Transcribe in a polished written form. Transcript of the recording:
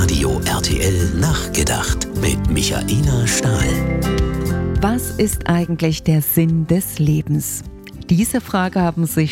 Radio RTL nachgedacht mit Michaela Stahl. Was ist eigentlich der Sinn des Lebens? Diese Frage haben sich